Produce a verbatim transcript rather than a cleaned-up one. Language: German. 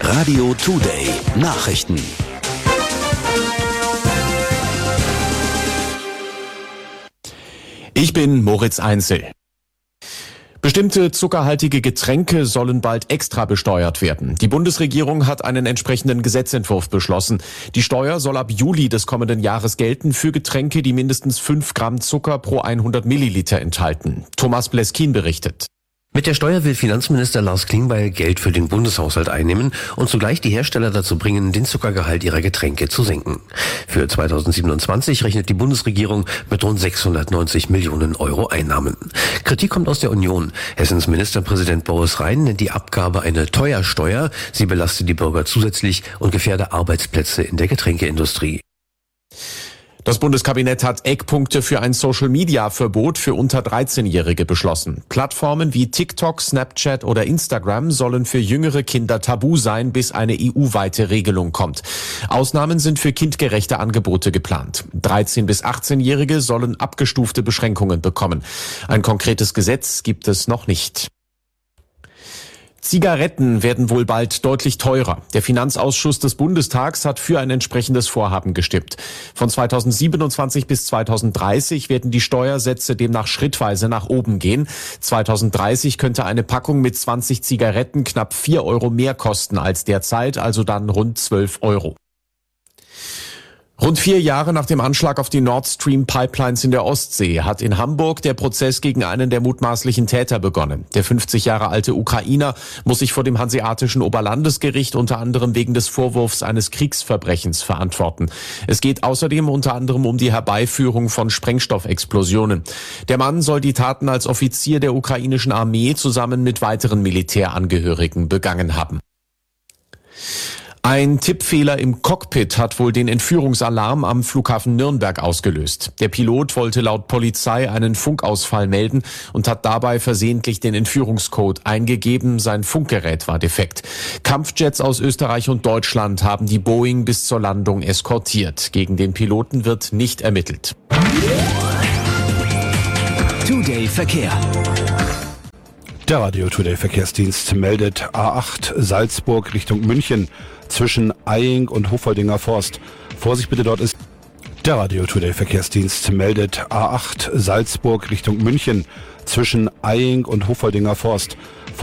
Radio Today Nachrichten. Ich bin Moritz Einzel. Bestimmte zuckerhaltige Getränke sollen bald extra besteuert werden. Die Bundesregierung hat einen entsprechenden Gesetzentwurf beschlossen. Die Steuer soll ab Juli des kommenden Jahres gelten für Getränke, die mindestens fünf Gramm Zucker pro hundert Milliliter enthalten. Thomas Bleskin berichtet. Mit der Steuer will Finanzminister Lars Klingbeil Geld für den Bundeshaushalt einnehmen und zugleich die Hersteller dazu bringen, den Zuckergehalt ihrer Getränke zu senken. Für zweitausendsiebenundzwanzig rechnet die Bundesregierung mit rund sechshundertneunzig Millionen Euro Einnahmen. Kritik kommt aus der Union. Hessens Ministerpräsident Boris Rhein nennt die Abgabe eine Teuersteuer. Sie belastet die Bürger zusätzlich und gefährde Arbeitsplätze in der Getränkeindustrie. Das Bundeskabinett hat Eckpunkte für ein Social-Media-Verbot für unter dreizehnjährige beschlossen. Plattformen wie TikTok, Snapchat oder Instagram sollen für jüngere Kinder tabu sein, bis eine E U-weite Regelung kommt. Ausnahmen sind für kindgerechte Angebote geplant. dreizehn- bis achtzehnjährige sollen abgestufte Beschränkungen bekommen. Ein konkretes Gesetz gibt es noch nicht. Zigaretten werden wohl bald deutlich teurer. Der Finanzausschuss des Bundestags hat für ein entsprechendes Vorhaben gestimmt. Von zweitausendsiebenundzwanzig bis zweitausenddreißig werden die Steuersätze demnach schrittweise nach oben gehen. zweitausenddreißig könnte eine Packung mit zwanzig Zigaretten knapp vier Euro mehr kosten als derzeit, also dann rund zwölf Euro. Rund vier Jahre nach dem Anschlag auf die Nord Stream Pipelines in der Ostsee hat in Hamburg der Prozess gegen einen der mutmaßlichen Täter begonnen. Der fünfzig Jahre alte Ukrainer muss sich vor dem Hanseatischen Oberlandesgericht unter anderem wegen des Vorwurfs eines Kriegsverbrechens verantworten. Es geht außerdem unter anderem um die Herbeiführung von Sprengstoffexplosionen. Der Mann soll die Taten als Offizier der ukrainischen Armee zusammen mit weiteren Militärangehörigen begangen haben. Ein Tippfehler im Cockpit hat wohl den Entführungsalarm am Flughafen Nürnberg ausgelöst. Der Pilot wollte laut Polizei einen Funkausfall melden und hat dabei versehentlich den Entführungscode eingegeben. Sein Funkgerät war defekt. Kampfjets aus Österreich und Deutschland haben die Boeing bis zur Landung eskortiert. Gegen den Piloten wird nicht ermittelt. Today Verkehr. Der Radio Today Verkehrsdienst meldet A acht Salzburg Richtung München zwischen Eying und Hofoldinger Forst. Vorsicht bitte, dort ist der Radio Today Verkehrsdienst meldet A acht Salzburg Richtung München zwischen Eying und Hofoldinger Forst.